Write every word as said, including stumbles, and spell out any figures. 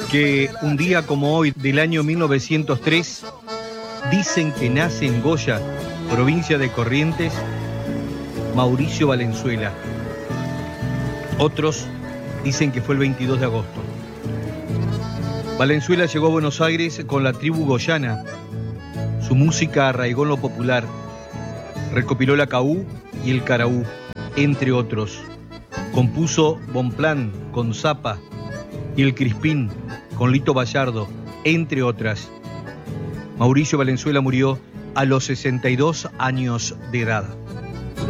que un día como hoy del año mil novecientos tres dicen que nace en Goya, provincia de Corrientes, Mauricio Valenzuela. Otros dicen que fue el veintidós de agosto. Valenzuela llegó a Buenos Aires con la tribu goyana. Su música arraigó en lo popular. Recopiló el acaú y el caraú, entre otros. Compuso Bonplan con Zappa y el Crispín con Lito Bayardo, entre otras. Mauricio Valenzuela murió a los sesenta y dos años de edad.